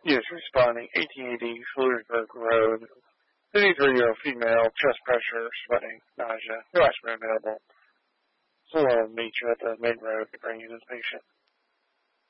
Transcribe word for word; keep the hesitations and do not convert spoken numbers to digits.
Yes, responding. eighteen eighty, Fleersburg Road. fifty-three-year-old female, chest pressure, sweating, nausea. No aspirin available. So I'll meet you at the main road to bring you this patient.